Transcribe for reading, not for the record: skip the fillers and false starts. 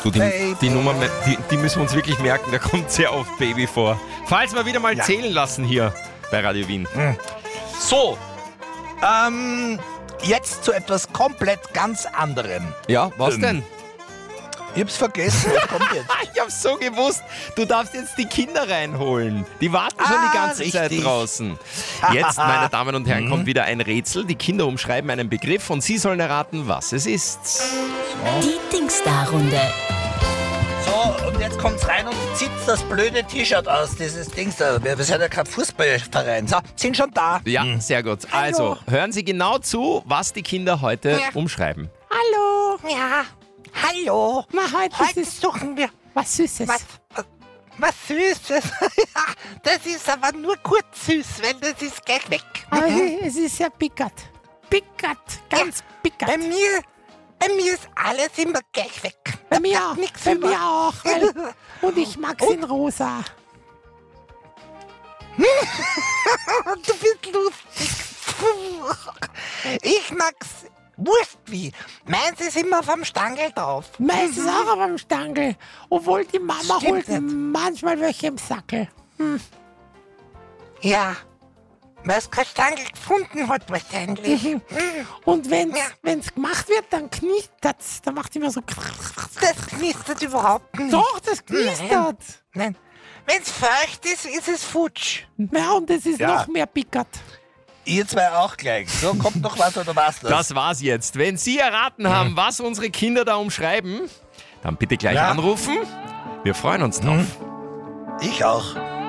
Du, die Nummer, die müssen wir uns wirklich merken, da kommt sehr oft Baby vor. Falls wir wieder mal zählen lassen hier bei Radio Wien. So, jetzt zu etwas komplett ganz anderem. Ja, was denn? Ich hab's vergessen, was kommt jetzt? Ich hab's so gewusst. Du darfst jetzt die Kinder reinholen. Die warten schon die ganze Zeit draußen. Jetzt, meine Damen und Herren, kommt wieder ein Rätsel. Die Kinder umschreiben einen Begriff und Sie sollen erraten, was es ist. Die Dingsda-Runde. So, und jetzt kommt's rein und zieht das blöde T-Shirt aus, dieses Dings da. Wir sind ja kein Fußballverein. So, sind schon da. Ja, sehr gut. Also, hören Sie genau zu, was die Kinder heute umschreiben. Hallo. Ja, hallo. Na, Heute suchen wir was Süßes. was Süßes. Das ist aber nur kurz süß, weil das ist gleich weg. Aber es ist ja pickert. Pickert, ganz pickert. Bei mir ist alles immer gleich weg. Bei Da mir bleibt auch. nichts Bei über. mir auch. Und ich mag's in rosa. Du bist lustig. Ich mag's wurscht wie. Meins ist immer vom Stangl drauf. Meins ist auch am Stangl. Obwohl die Mama Stimmt holt nicht. manchmal welche im Sackel. Ja, weil es kein Stangl gefunden hat wahrscheinlich. Und wenn's Ja. gemacht wird, dann knistert's. Dann macht immer so. Das knistert überhaupt nicht. Doch, das knistert. Nein. Wenn's feucht ist, ist es futsch. Ja, und es ist Ja. noch mehr pickert. Ihr zwei auch gleich. So, kommt noch was oder was das? Das war's jetzt. Wenn Sie erraten haben, was unsere Kinder da umschreiben, dann bitte gleich Ja. anrufen. Wir freuen uns drauf. Ich auch.